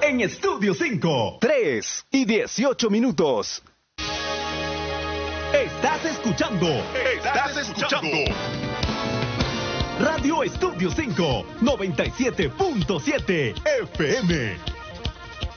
en Estudio 5. 3:18. Estás escuchando Radio Estudio 5, 97.7 FM.